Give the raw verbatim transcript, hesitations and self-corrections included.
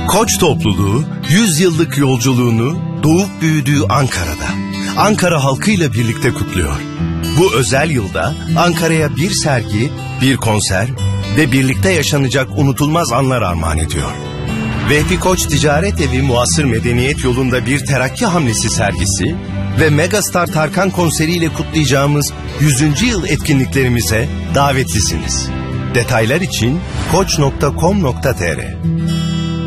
Koç topluluğu yüz yıllık yolculuğunu doğup büyüdüğü Ankara'da, Ankara halkıyla birlikte kutluyor. Bu özel yılda Ankara'ya bir sergi, bir konser ve birlikte yaşanacak unutulmaz anlar armağan ediyor. Vehbi Koç Ticaret Evi Muasır Medeniyet Yolu'nda bir terakki hamlesi sergisi ve Megastar Tarkan konseriyle kutlayacağımız yüzüncü yıl etkinliklerimize davetlisiniz. Detaylar için koç nokta com nokta tr